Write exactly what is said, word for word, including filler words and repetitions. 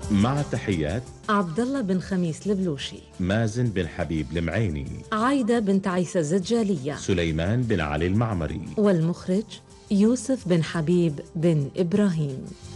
مع تحيات عبد الله بن خميس البلوشي، مازن بن حبيب المعيني، عايدة بنت عيسى الزجالية، سليمان بن علي المعمري، والمخرج يوسف بن حبيب بن إبراهيم.